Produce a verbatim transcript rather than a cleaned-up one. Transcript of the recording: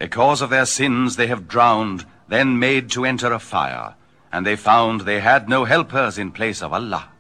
Because of their sins they have drowned, then made to enter a fire, and they found they had no helpers in place of Allah.